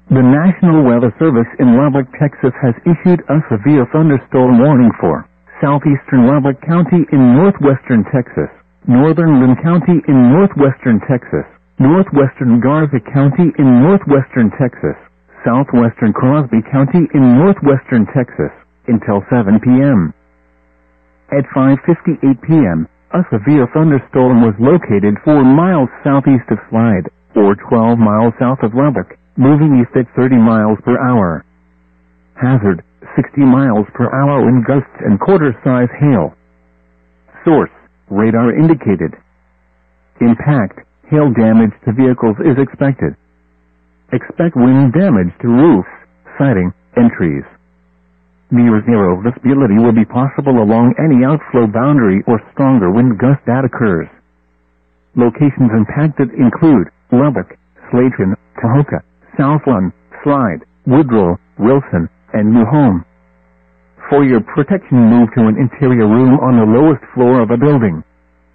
The National Weather Service in Lubbock, Texas has issued a severe thunderstorm warning for southeastern Lubbock County in northwestern Texas, northern Lynn County in northwestern Texas, northwestern Garza County in northwestern Texas, southwestern Crosby County in northwestern Texas, until 7 p.m. At 5:58 p.m., a severe thunderstorm was located 4 miles southeast of Slide, or 12 miles south of Lubbock, moving east at 30 miles per hour. Hazard, 60 miles per hour wind gusts and quarter-size hail. Source, radar indicated. Impact, hail damage to vehicles is expected. Expect wind damage to roofs, siding, and trees. Near zero visibility will be possible along any outflow boundary or stronger wind gust that occurs. Locations impacted include Lubbock, Slayton, Tahoka, Southland, Slide, Woodrow, Wilson, and New Home. For your protection, move to an interior room on the lowest floor of a building.